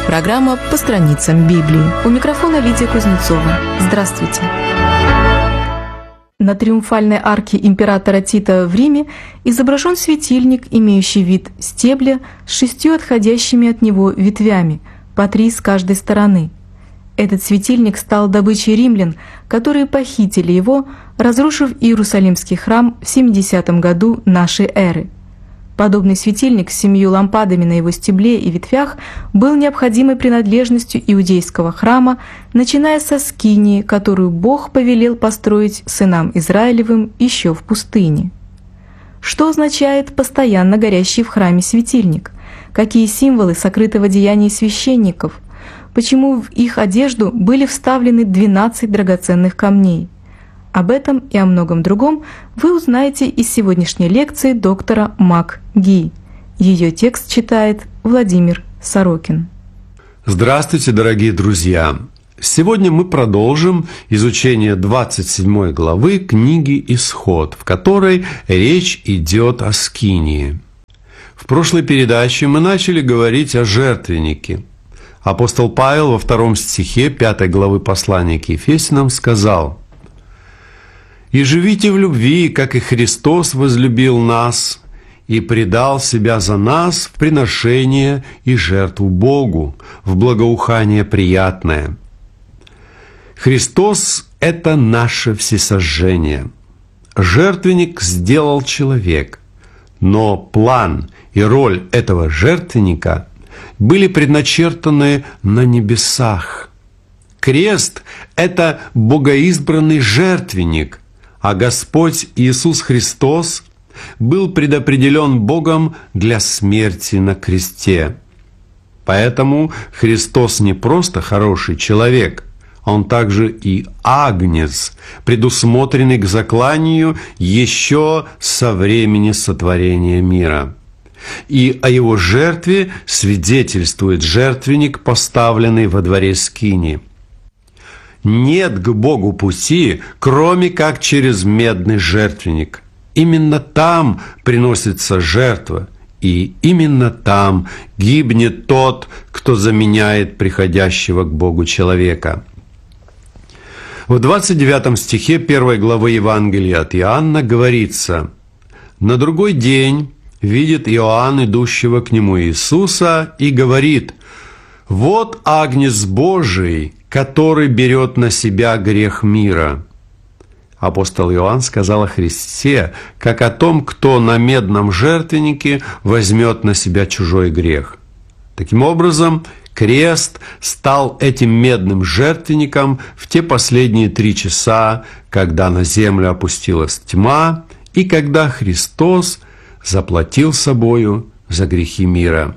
Программа «По страницам Библии». У микрофона Лидия Кузнецова. Здравствуйте. На триумфальной арке императора Тита в Риме изображен светильник, имеющий вид стебля с 6 отходящими от него ветвями, по 3 с каждой стороны. Этот светильник стал добычей римлян, которые похитили его, разрушив Иерусалимский храм в 70 году нашей эры. Подобный светильник с 7 лампадами на его стебле и ветвях был необходимой принадлежностью иудейского храма, начиная со скинии, которую Бог повелел построить сынам Израилевым еще в пустыне. Что означает постоянно горящий в храме светильник? Какие символы сокрыты в одеянии священников? Почему в их одежду были вставлены 12 драгоценных камней? Об этом и о многом другом вы узнаете из сегодняшней лекции доктора МакГи. Ее текст читает Владимир Сорокин. Здравствуйте, дорогие друзья! Сегодня мы продолжим изучение 27 главы книги «Исход», в которой речь идет о скинии. В прошлой передаче мы начали говорить о жертвеннике. Апостол Павел во 2 стихе 5 главы послания к Ефесянам сказал: «И живите в любви, как и Христос возлюбил нас и предал себя за нас в приношение и жертву Богу, в благоухание приятное». Христос – это наше всесожжение. Жертвенник сделал человек, но план и роль этого жертвенника были предначертаны на небесах. Крест – это богоизбранный жертвенник, а Господь Иисус Христос был предопределен Богом для смерти на кресте. Поэтому Христос не просто хороший человек, Он также и агнец, предусмотренный к закланию еще со времени сотворения мира. И о Его жертве свидетельствует жертвенник, поставленный во дворе скинии. Нет к Богу пути, кроме как через медный жертвенник. Именно там приносится жертва, и именно там гибнет тот, кто заменяет приходящего к Богу человека. В 29 стихе 1 главы Евангелия от Иоанна говорится: «На другой день видит Иоанн идущего к нему Иисуса и говорит: „Вот агнец Божий, который берет на себя грех мира“». Апостол Иоанн сказал о Христе, как о том, кто на медном жертвеннике возьмет на себя чужой грех. Таким образом, крест стал этим медным жертвенником в те последние 3 часа, когда на землю опустилась тьма и когда Христос заплатил собою за грехи мира.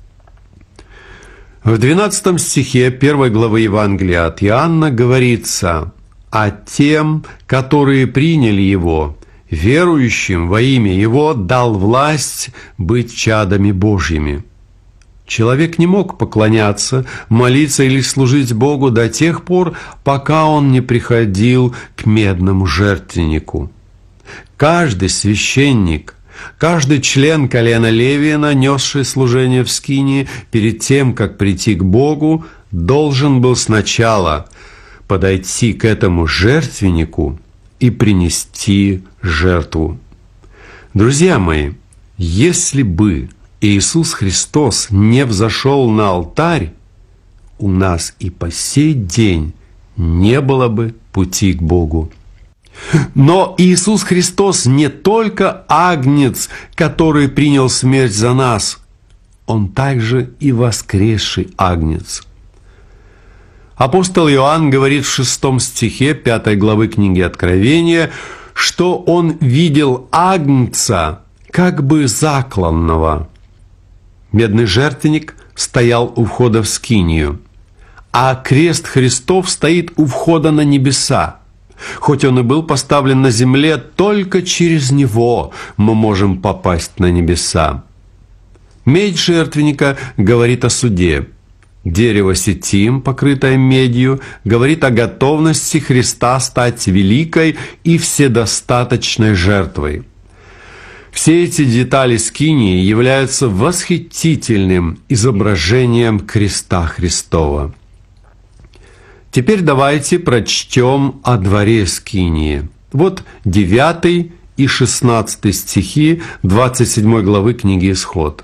В 12 стихе 1 главы Евангелия от Иоанна говорится: «А тем, которые приняли Его, верующим во имя Его, дал власть быть чадами Божьими». Человек не мог поклоняться, молиться или служить Богу до тех пор, пока он не приходил к медному жертвеннику. Каждый священник, каждый член колена Левия, несший служение в скинии, перед тем, как прийти к Богу, должен был сначала подойти к этому жертвеннику и принести жертву. Друзья мои, если бы Иисус Христос не взошел на алтарь, у нас и по сей день не было бы пути к Богу. Но Иисус Христос не только агнец, который принял смерть за нас, Он также и воскресший агнец. Апостол Иоанн говорит в 6 стихе 5 главы книги Откровения, что он видел агнца, как бы закланного. Медный жертвенник стоял у входа в скинию, а крест Христов стоит у входа на небеса. Хоть он и был поставлен на земле, только через него мы можем попасть на небеса. Медь жертвенника говорит о суде. Дерево ситим, покрытое медью, говорит о готовности Христа стать великой и вседостаточной жертвой. Все эти детали скинии являются восхитительным изображением креста Христова. Теперь давайте прочтем о дворе скинии. Вот 9 и 16 стихи 27 главы книги Исход.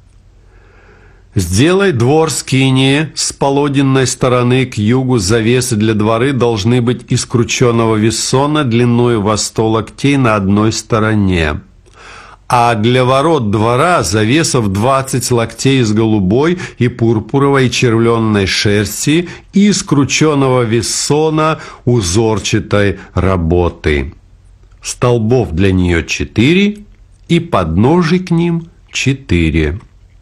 «Сделай двор скинии с полуденной стороны к югу, завесы для дворы должны быть из крученого вессона длиною во 100 локтей на одной стороне. А для ворот двора завесов 20 локтей из голубой и пурпуровой и червленной шерсти и из крученого вессона узорчатой работы. Столбов для нее 4 и подножий к ним 4.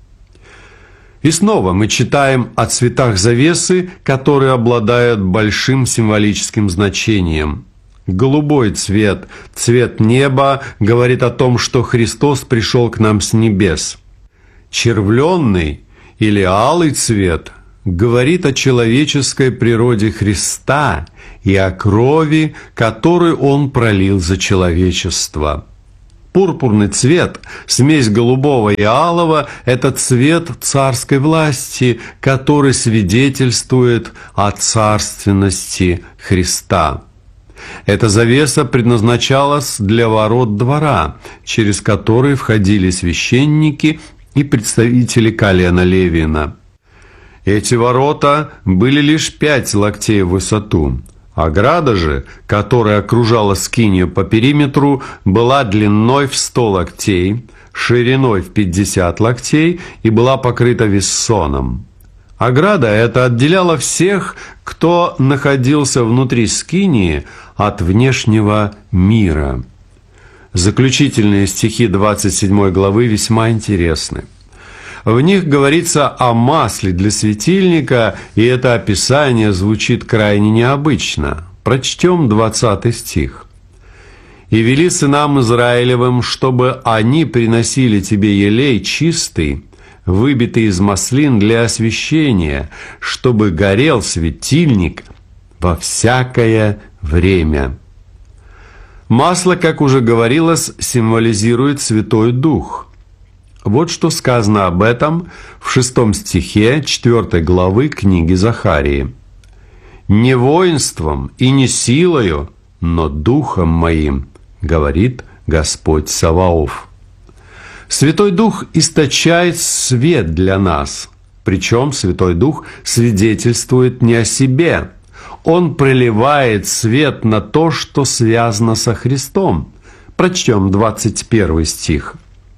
И снова мы читаем о цветах завесы, которые обладают большим символическим значением. Голубой цвет, цвет неба, говорит о том, что Христос пришел к нам с небес. Червленный или алый цвет говорит о человеческой природе Христа и о крови, которую Он пролил за человечество. Пурпурный цвет, смесь голубого и алого – это цвет царской власти, который свидетельствует о царственности Христа. Эта завеса предназначалась для ворот двора, через которые входили священники и представители колена Левина. Эти ворота были лишь 5 локтей в высоту. Ограда же, которая окружала скинию по периметру, была длиной в 100 локтей, шириной в 50 локтей и была покрыта вессоном. Ограда эта отделяла всех, кто находился внутри скинии, от внешнего мира. Заключительные стихи 27 главы весьма интересны. В них говорится о масле для светильника, и это описание звучит крайне необычно. Прочтем 20 стих. «И вели сынам Израилевым, чтобы они приносили тебе елей чистый, выбитый из маслин для освящения, чтобы горел светильник во всякое время». Масло, как уже говорилось, символизирует Святой Дух. Вот что сказано об этом в 6 стихе 4 главы книги Захарии. «Не воинством и не силою, но духом моим, говорит Господь Саваоф». Святой Дух источает свет для нас, причем Святой Дух свидетельствует не о себе. Он проливает свет на то, что связано со Христом. Прочтем 21 стих.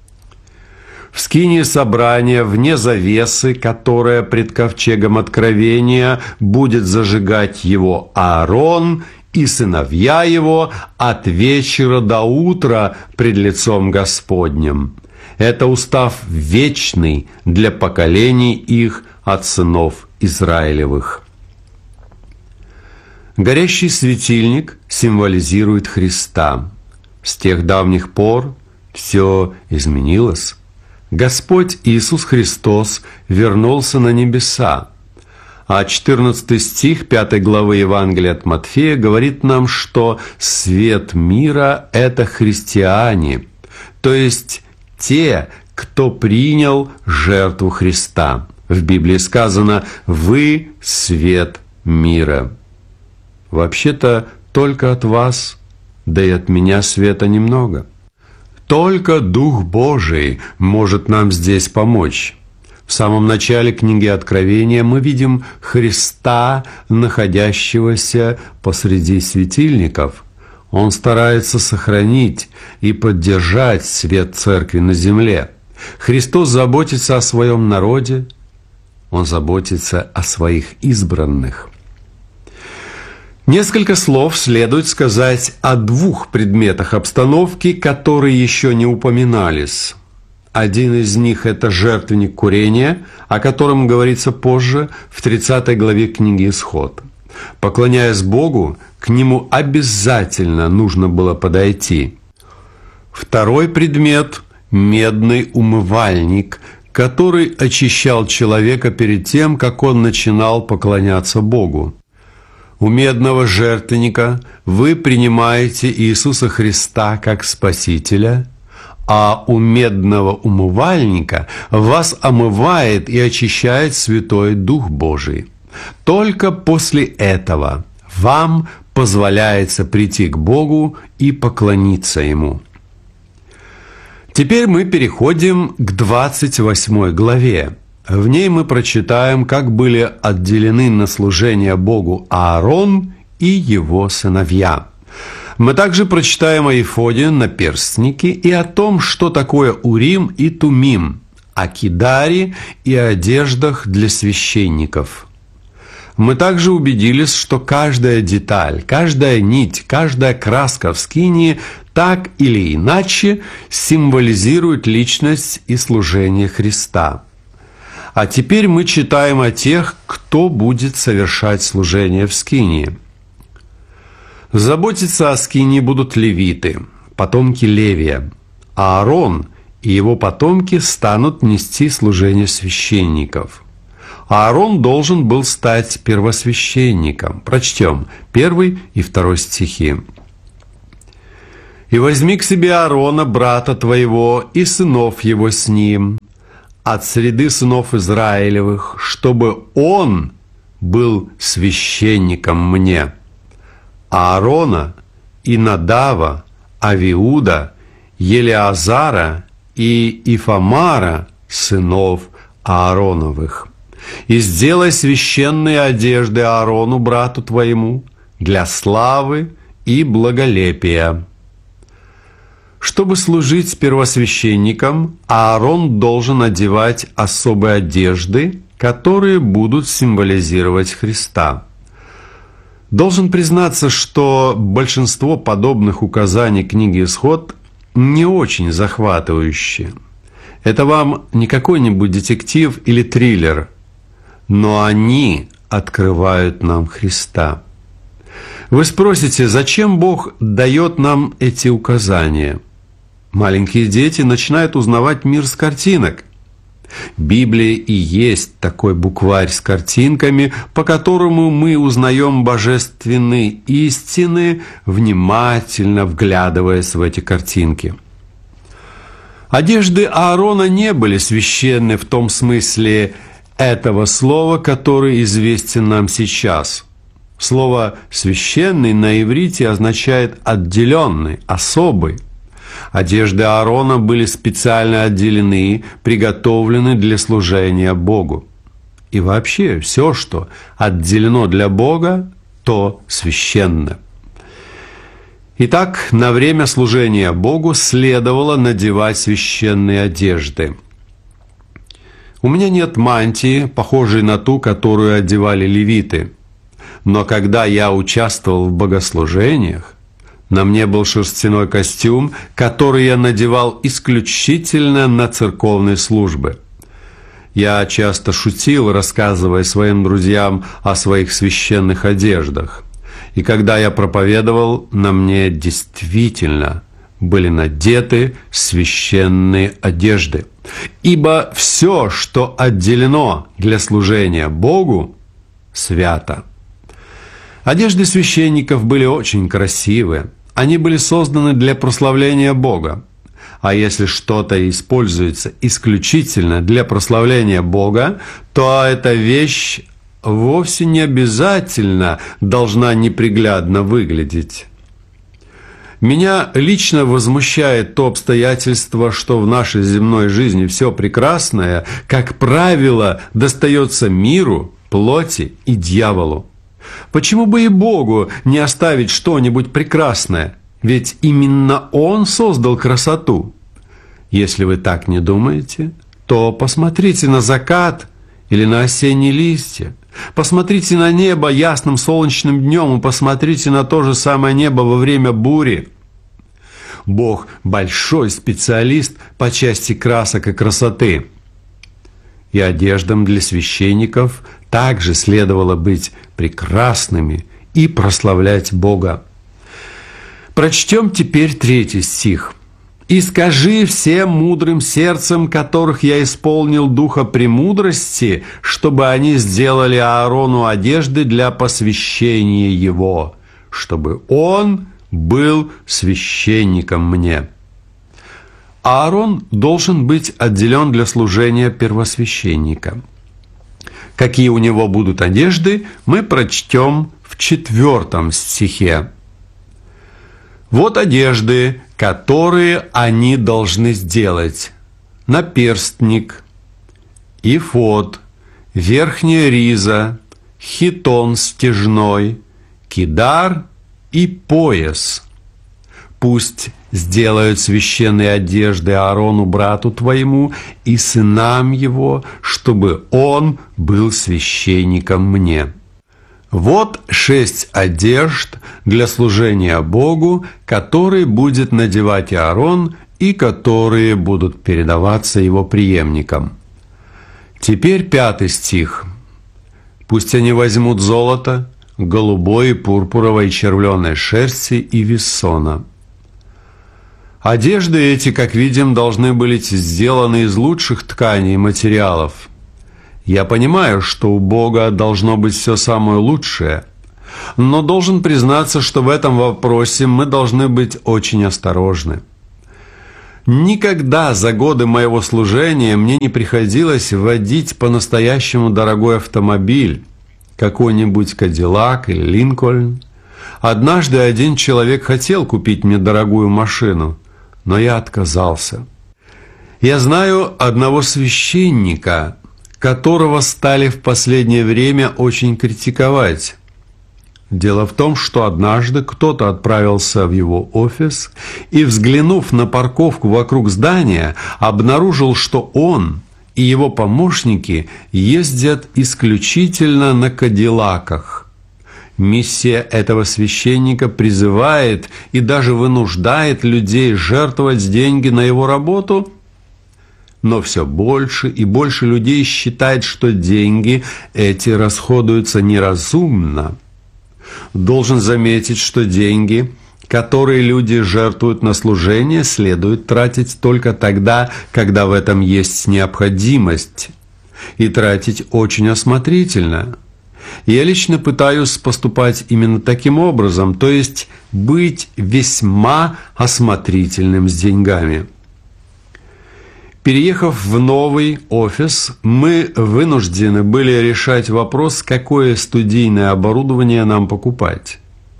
«В скинии собрания, вне завесы, которая пред ковчегом откровения, будет зажигать его Аарон и сыновья его от вечера до утра пред лицом Господним. Это устав вечный для поколений их от сынов Израилевых». Горящий светильник символизирует Христа. С тех давних пор все изменилось. Господь Иисус Христос вернулся на небеса. А 14 стих 5 главы Евангелия от Матфея говорит нам, что свет мира – это христиане, то есть те, кто принял жертву Христа. В Библии сказано «Вы – свет мира». Вообще-то только от вас, да и от меня света немного. Только Дух Божий может нам здесь помочь. В самом начале книги Откровения мы видим Христа, находящегося посреди светильников. Он старается сохранить и поддержать свет Церкви на земле. Христос заботится о своем народе, Он заботится о своих избранных. Несколько слов следует сказать о 2 предметах обстановки, которые еще не упоминались. Один из них – это жертвенник курения, о котором говорится позже в 30 главе книги Исход. Поклоняясь Богу, к нему обязательно нужно было подойти. Второй предмет – медный умывальник, который очищал человека перед тем, как он начинал поклоняться Богу. У медного жертвенника вы принимаете Иисуса Христа как Спасителя, а у медного умывальника вас омывает и очищает Святой Дух Божий. Только после этого вам позволяется прийти к Богу и поклониться Ему. Теперь мы переходим к 28 главе. В ней мы прочитаем, как были отделены на служение Богу Аарон и его сыновья. Мы также прочитаем о эфоде, наперстнике и о том, что такое Урим и Тумим, о кидаре и одеждах для священников. Мы также убедились, что каждая деталь, каждая нить, каждая краска в скинии так или иначе символизирует личность и служение Христа. А теперь мы читаем о тех, кто будет совершать служение в скинии. Заботиться о скинии будут левиты, потомки Левия. А Аарон и его потомки станут нести служение священников. Аарон должен был стать первосвященником. Прочтем 1 и 2 стихи. «И возьми к себе Аарона, брата твоего, и сынов его с ним, от среды сынов Израилевых, чтобы он был священником мне. Аарона и Надава, Авиуда, Елеазара и Ифамара, сынов Аароновых. И сделай священные одежды Аарону, брату твоему, для славы и благолепия». Чтобы служить первосвященником, Аарон должен одевать особые одежды, которые будут символизировать Христа. Должен признаться, что большинство подобных указаний книги «Исход» не очень захватывающие. Это вам не какой-нибудь детектив или триллер, но они открывают нам Христа. Вы спросите, зачем Бог дает нам эти указания? Маленькие дети начинают узнавать мир с картинок. Библия и есть такой букварь с картинками, по которому мы узнаем божественные истины, внимательно вглядываясь в эти картинки. Одежды Аарона не были священны в том смысле этого слова, который известен нам сейчас. Слово «священный» на иврите означает «отделенный», «особый». Одежды Аарона были специально отделены, приготовлены для служения Богу. И вообще, все, что отделено для Бога, то священно. Итак, на время служения Богу следовало надевать священные одежды. У меня нет мантии, похожей на ту, которую одевали левиты. Но когда я участвовал в богослужениях, на мне был шерстяной костюм, который я надевал исключительно на церковные службы. Я часто шутил, рассказывая своим друзьям о своих священных одеждах. И когда я проповедовал, на мне действительно были надеты священные одежды. Ибо все, что отделено для служения Богу, свято. Одежды священников были очень красивые. Они были созданы для прославления Бога. А если что-то используется исключительно для прославления Бога, то эта вещь вовсе не обязательно должна неприглядно выглядеть. Меня лично возмущает то обстоятельство, что в нашей земной жизни все прекрасное, как правило, достается миру, плоти и дьяволу. Почему бы и Богу не оставить что-нибудь прекрасное? Ведь именно Он создал красоту. Если вы так не думаете, то посмотрите на закат или на осенние листья. Посмотрите на небо ясным солнечным днем и посмотрите на то же самое небо во время бури. Бог большой специалист по части красок и красоты. И одеждам для священников также следовало быть прекрасными и прославлять Бога. Прочтем теперь 3 стих. «И скажи всем мудрым сердцем, которых я исполнил духа премудрости, чтобы они сделали Аарону одежды для посвящения его, чтобы он был священником мне». Аарон должен быть отделен для служения первосвященника. Какие у него будут одежды, мы прочтем в 4 стихе. Вот одежды, которые они должны сделать: наперстник, эфод, верхняя риза, хитон стяжной, кидар и пояс. Пусть сделают священные одежды Аарону, брату твоему, и сынам его, чтобы он был священником мне. Вот 6 одежд для служения Богу, которые будет надевать Аарон и которые будут передаваться его преемникам. Теперь 5 стих. Пусть они возьмут золото, голубой, пурпуровой, червленой шерсти и виссона. Одежды эти, как видим, должны быть сделаны из лучших тканей и материалов. Я понимаю, что у Бога должно быть все самое лучшее, но должен признаться, что в этом вопросе мы должны быть очень осторожны. Никогда за годы моего служения мне не приходилось водить по-настоящему дорогой автомобиль, какой-нибудь Кадиллак или Линкольн. Однажды один человек хотел купить мне дорогую машину, но я отказался. Я знаю одного священника, которого стали в последнее время очень критиковать. Дело в том, что однажды кто-то отправился в его офис и, взглянув на парковку вокруг здания, обнаружил, что он и его помощники ездят исключительно на кадиллаках. Миссия этого священника призывает и даже вынуждает людей жертвовать деньги на его работу, но все больше и больше людей считает, что деньги эти расходуются неразумно. Должен заметить, что деньги, которые люди жертвуют на служение, следует тратить только тогда, когда в этом есть необходимость, и тратить очень осмотрительно. Я лично пытаюсь поступать именно таким образом, то есть быть весьма осмотрительным с деньгами. Переехав в новый офис, мы вынуждены были решать вопрос, какое студийное оборудование нам покупать.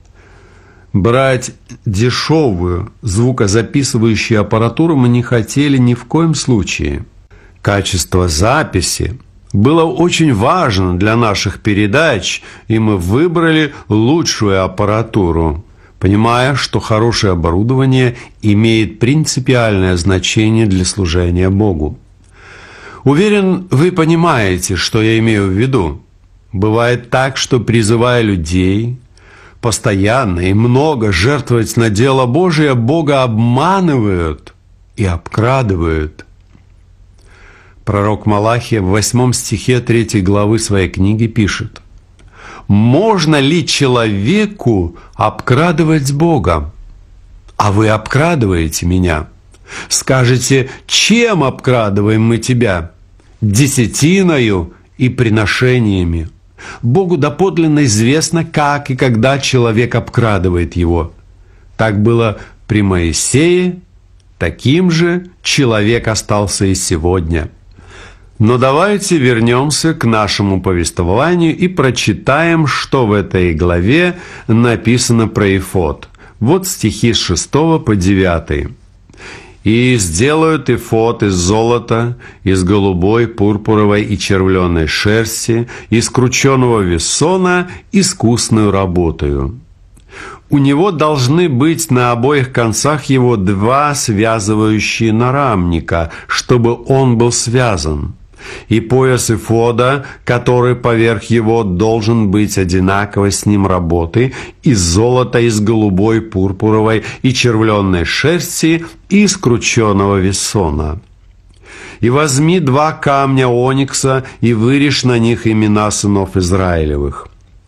Брать дешевую звукозаписывающую аппаратуру мы не хотели ни в коем случае. Качество записи было очень важно для наших передач, и мы выбрали лучшую аппаратуру, понимая, что хорошее оборудование имеет принципиальное значение для служения Богу. Уверен, вы понимаете, что я имею в виду. Бывает так, что, призывая людей постоянно и много жертвовать на дело Божие, Бога обманывают и обкрадывают. Пророк Малахия в 8 стихе 3 главы своей книги пишет: «Можно ли человеку обкрадывать Бога? А вы обкрадываете меня. Скажете, чем обкрадываем мы тебя? Десятиною и приношениями. Богу доподлинно известно, как и когда человек обкрадывает его. Так было при Моисее, таким же человек остался и сегодня». Но давайте вернемся к нашему повествованию и прочитаем, что в этой главе написано про эфод. Вот стихи с 6 по 9. «И сделают эфод из золота, из голубой, пурпуровой и червленой шерсти, из крученого виссона, искусную работою. У него должны быть на обоих концах его 2 связывающие нарамника, чтобы он был связан. И пояс эфода, который поверх его, должен быть одинаковой с ним работы, из золота, из голубой, пурпуровой и червленной шерсти, и из крученого виссона. И возьми 2 камня оникса, и вырежь на них имена сынов Израилевых».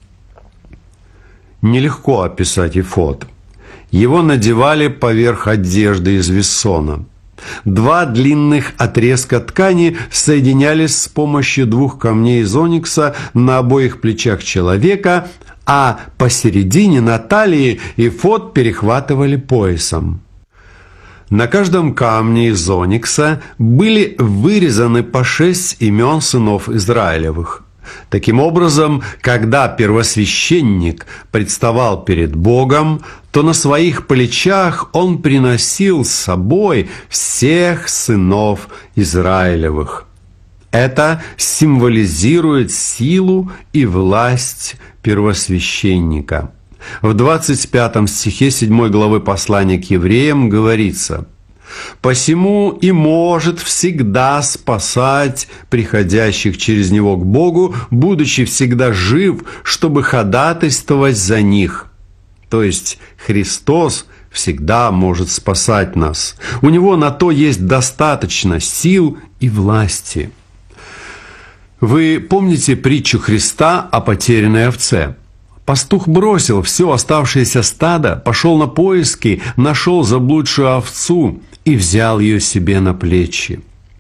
Нелегко описать эфод. Его надевали поверх одежды из виссона. 2 длинных отрезка ткани соединялись с помощью 2 камней из оникса на обоих плечах человека, а посередине на талии эфод перехватывали поясом. На каждом камне из оникса были вырезаны по 6 имен сынов Израилевых. Таким образом, когда первосвященник представал перед Богом, то на своих плечах он приносил с собой всех сынов Израилевых. Это символизирует силу и власть первосвященника. В 25 стихе 7 главы послания к евреям говорится: «Посему и может всегда спасать приходящих через Него к Богу, будучи всегда жив, чтобы ходатайствовать за них». То есть Христос всегда может спасать нас. У Него на то есть достаточно сил и власти. Вы помните притчу Христа о потерянной овце? Пастух бросил все оставшееся стадо, пошел на поиски, нашел заблудшую овцу и взял ее себе на плечи.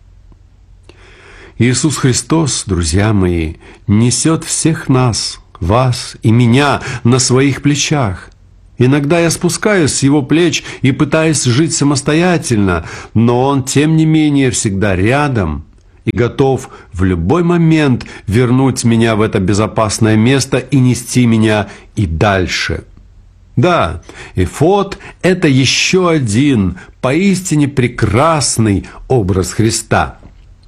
Иисус Христос, друзья мои, несет всех нас, вас и меня на своих плечах. Иногда я спускаюсь с Его плеч и пытаюсь жить самостоятельно, но Он, тем не менее, всегда рядом и готов в любой момент вернуть меня в это безопасное место и нести меня и дальше. Да, эфод – это еще один поистине прекрасный образ Христа.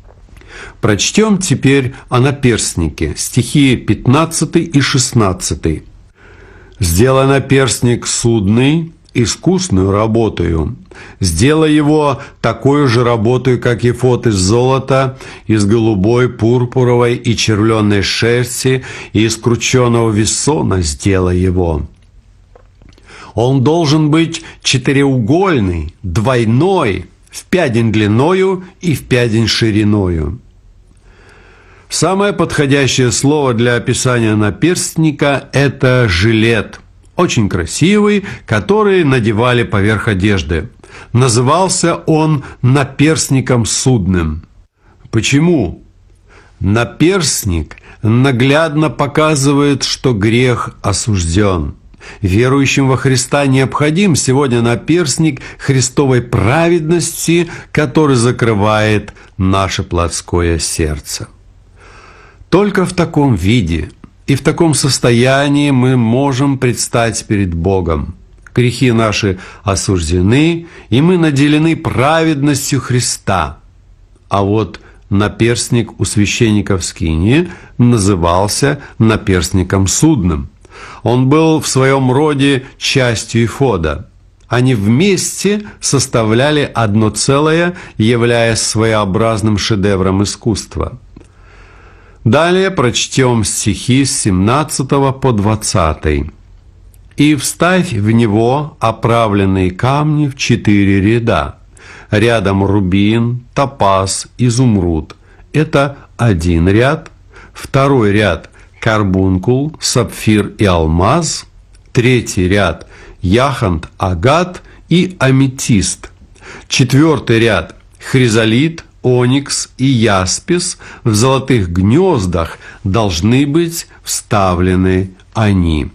Прочтем теперь о наперстнике, стихи 15 и 16. «Сделай наперстник судный, искусную работою. Сделай его такой же работой, как эфод из золота, из голубой, пурпуровой и червленной шерсти, и из крученого весона сделай его. Он должен быть четыреугольный, двойной, в 5 день длиною и в 5 день шириною». Самое подходящее слово для описания наперстника – это жилет. Очень красивый, который надевали поверх одежды. Назывался он наперстником судным. Почему? Наперстник наглядно показывает, что грех осужден. Верующим во Христа необходим сегодня наперстник Христовой праведности, который закрывает наше плотское сердце. Только в таком виде и в таком состоянии мы можем предстать перед Богом. Грехи наши осуждены, и мы наделены праведностью Христа. А вот наперстник у священника в скинии назывался наперстником судным. Он был в своем роде частью эфода. Они вместе составляли одно целое, являясь своеобразным шедевром искусства. Далее прочтем стихи с 17 по 20. «И вставь в него оправленные камни в 4 ряда. Рядом рубин, топаз, изумруд. Это 1 ряд. 2 ряд – карбункул, сапфир и алмаз. 3 ряд – яхонт, агат и аметист. 4 ряд – хризолит, оникс и яспис. В золотых гнездах должны быть вставлены они».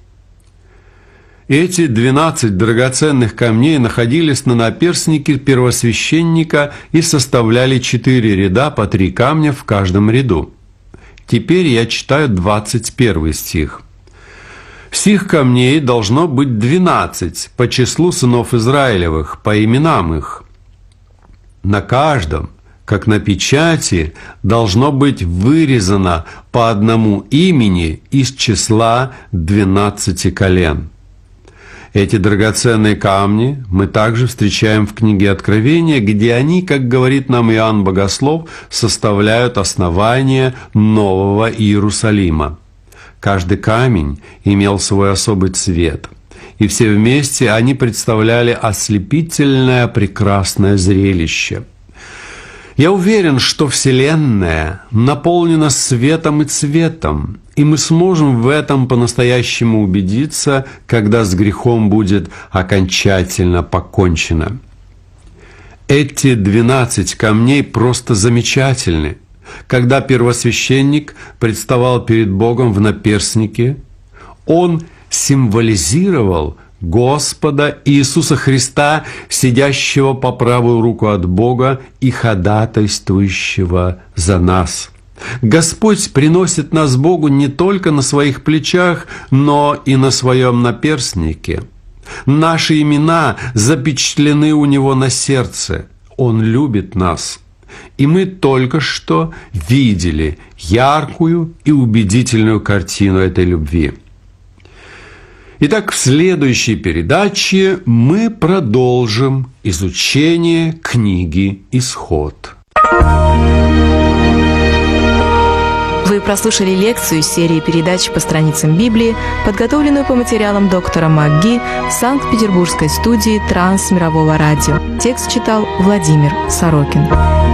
Эти 12 драгоценных камней находились на наперстнике первосвященника и составляли 4 ряда по 3 камня в каждом ряду. Теперь я читаю 21 стих. «Сих камней должно быть 12 по числу сынов Израилевых, по именам их. На каждом, как на печати, должно быть вырезано по одному имени из числа 12 колен». Эти драгоценные камни мы также встречаем в книге Откровения, где они, как говорит нам Иоанн Богослов, составляют основание Нового Иерусалима. Каждый камень имел свой особый цвет, и все вместе они представляли ослепительное прекрасное зрелище. Я уверен, что Вселенная наполнена светом и цветом, и мы сможем в этом по-настоящему убедиться, когда с грехом будет окончательно покончено. Эти 12 камней просто замечательны. Когда первосвященник представал перед Богом в наперстнике, он символизировал Господа Иисуса Христа, сидящего по правую руку от Бога и ходатайствующего за нас. Господь приносит нас Богу не только на своих плечах, но и на своем наперстнике. Наши имена запечатлены у Него на сердце. Он любит нас. И мы только что видели яркую и убедительную картину этой любви. Итак, в следующей передаче мы продолжим изучение книги «Исход». Вы прослушали лекцию из серии передач по страницам Библии, подготовленную по материалам доктора МакГи в Санкт-Петербургской студии Трансмирового радио. Текст читал Владимир Сорокин.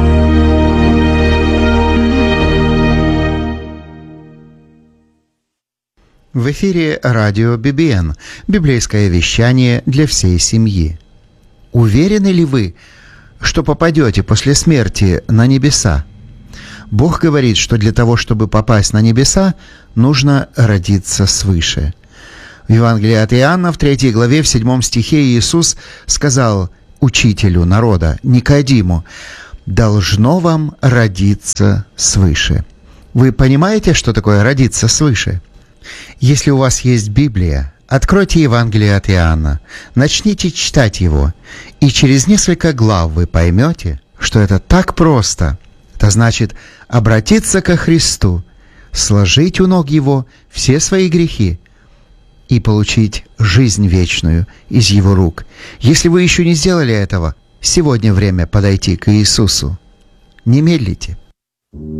В эфире радио BBN, библейское вещание для всей семьи. Уверены ли вы, что попадете после смерти на небеса? Бог говорит, что для того, чтобы попасть на небеса, нужно родиться свыше. В Евангелии от Иоанна, в 3 главе, в 7 стихе Иисус сказал учителю народа, Никодиму, «Должно вам родиться свыше». Вы понимаете, что такое родиться свыше? Если у вас есть Библия, откройте Евангелие от Иоанна, начните читать его, и через несколько глав вы поймете, что это так просто. Это значит обратиться ко Христу, сложить у ног Его все свои грехи и получить жизнь вечную из Его рук. Если вы еще не сделали этого, сегодня время подойти к Иисусу. Не медлите.